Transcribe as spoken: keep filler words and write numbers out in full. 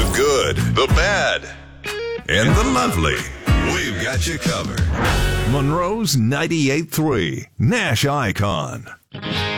The good, the bad, and the lovely. We've got you covered. Monroe's ninety-eight point three, Nash Icon.